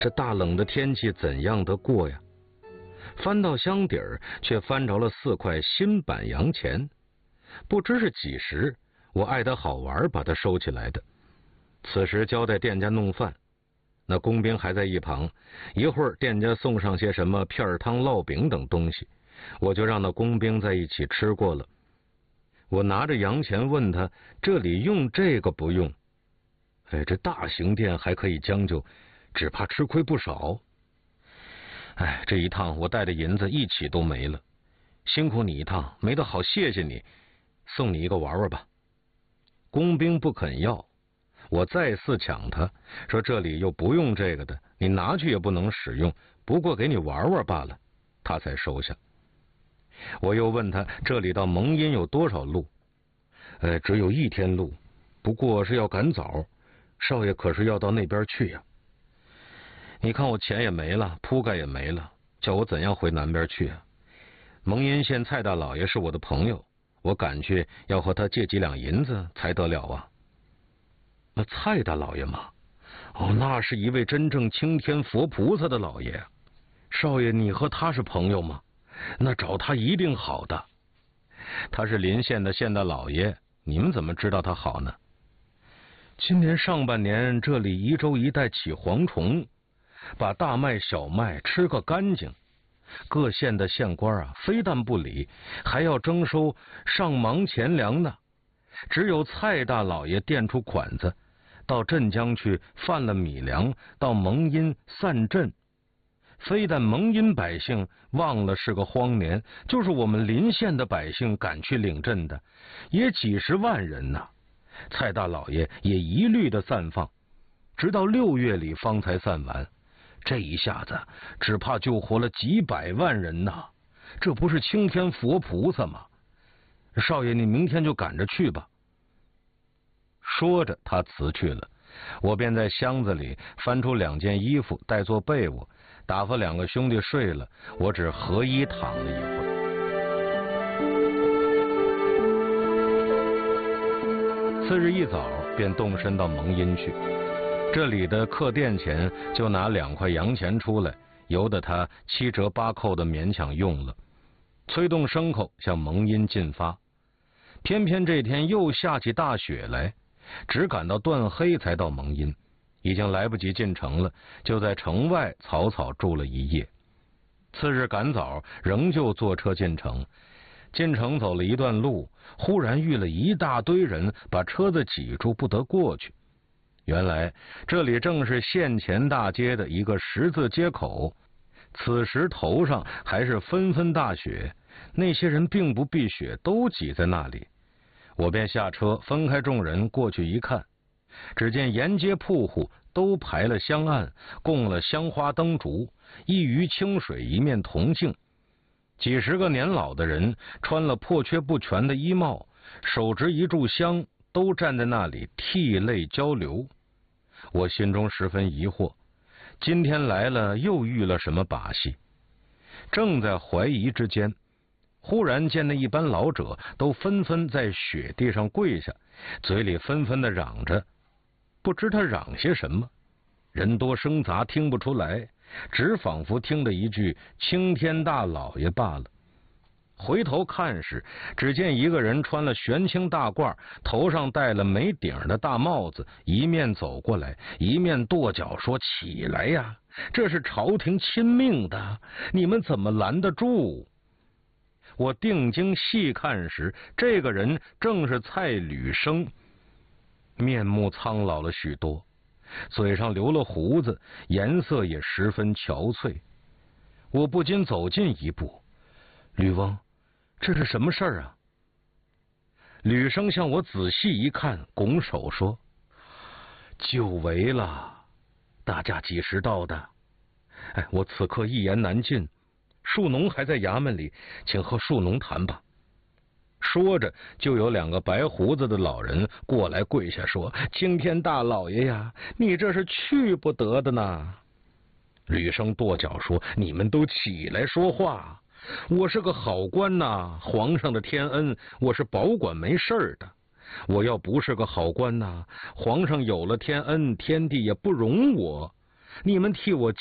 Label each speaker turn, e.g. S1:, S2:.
S1: 这大冷的天气怎样得过呀？翻到箱底儿，却翻着了4块新版洋钱，不知是几时，我爱得好玩，把它收起来的。此时交代店家弄饭，那工兵还在一旁，一会儿店家送上些什么片汤、烙饼等东西，我就让那工兵在一起吃过了。我拿着洋钱问他，这里用这个不用？这大型店还可以将就，只怕吃亏不少。这一趟我带的银子一起都没了，辛苦你一趟，没得好谢谢你，送你一个玩玩吧。工兵不肯要，我再四抢他，说这里又不用这个的，你拿去也不能使用，不过给你玩玩罢了，他才收下。我又问他，这里到蒙阴有多少路？只有1天路，不过是要赶早，少爷可是要到那边去呀。你看我钱也没了，铺盖也没了，叫我怎样回南边去啊？蒙阴县蔡大老爷是我的朋友，我赶去要和他借几两银子才得了啊。那蔡大老爷嘛，那是一位真正青天佛菩萨的老爷，少爷你和他是朋友吗？那找他一定好的。他是临县的县大老爷，你们怎么知道他好呢？今年上半年这里宜州一带起蝗虫，把大麦小麦吃个干净，各县的县官非但不理，还要征收上忙钱粮呢。只有蔡大老爷垫出款子，到镇江去贩了米粮，到蒙阴散赈。非但蒙阴百姓忘了是个荒年，就是我们邻县的百姓赶去领赈的，也几十万人呢。蔡大老爷也一律的散放，直到6月里方才散完。这一下子只怕救活了几百万人呐，这不是青天佛菩萨吗？少爷你明天就赶着去吧。说着他辞去了，我便在箱子里翻出2件衣服带做被窝，打发2个兄弟睡了，我只合衣躺了一会儿。次日一早便动身到蒙阴去，这里的客店钱就拿2块洋钱出来，由得他7折8扣的勉强用了，催动牲口向蒙阴进发。偏偏这天又下起大雪来，只赶到断黑才到蒙阴，已经来不及进城了，就在城外草草住了一夜。次日赶早仍旧坐车进城，进城走了一段路，忽然遇了一大堆人，把车子挤住不得过去。原来这里正是县前大街的一个十字街口，此时头上还是纷纷大雪，那些人并不避雪，都挤在那里。我便下车分开众人过去一看，只见沿街铺户都排了香案，供了香花灯烛，一鱼清水一面铜镜。几十个年老的人穿了破缺不全的衣帽，手执一炷香，都站在那里涕泪交流。我心中十分疑惑，今天来了又遇了什么把戏？正在怀疑之间，忽然见那一班老者都纷纷在雪地上跪下，嘴里纷纷的嚷着，不知他嚷些什么，人多声杂听不出来，只仿佛听得一句青天大老爷罢了。回头看时，只见一个人穿了玄青大褂，头上戴了没顶的大帽子，一面走过来，一面跺脚说：“起来呀，这是朝廷亲命的，你们怎么拦得住？”我定睛细看时，这个人正是蔡履生，面目苍老了许多，嘴上留了胡子，颜色也十分憔悴。我不禁走近一步：“吕翁，这是什么事儿啊？”吕生向我仔细一看，拱手说：“久违了，大家几时到的？我此刻一言难尽，树农还在衙门里，请和树农谈吧。”说着，就有2个白胡子的老人过来跪下说：“青天大老爷呀，你这是去不得的呢。”吕生跺脚说：“你们都起来说话，我是个好官呐，皇上的天恩，我是保管没事的。我要不是个好官呐，皇上有了天恩，天地也不容我。 你们替我